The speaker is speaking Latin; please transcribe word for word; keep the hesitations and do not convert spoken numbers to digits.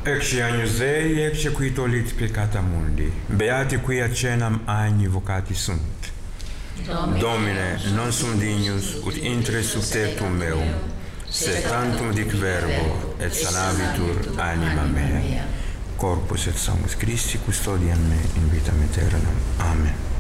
Ecce agnus Dei, ecce qui tolit peccata mundi. Beati qui acenam agni vocati sunt. Domine, Domine non sum dignus, ut intre subtertum meum, sed tantum dic verbo, et salavitur anima mea. Corpus et sanguis Christi custodian me in vitam aeternam. Amen.